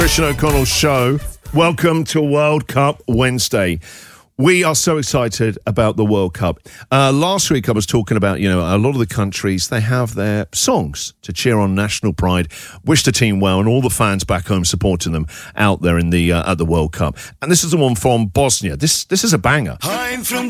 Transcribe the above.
Christian O'Connell's show. Welcome to World Cup Wednesday. We are so excited about the World Cup. Last week I was talking about, a lot of the countries, they have their songs to cheer on national pride, wish the team well, and all the fans back home supporting them out there in the at the World Cup. And this is the one from Bosnia. This is a banger. I'm from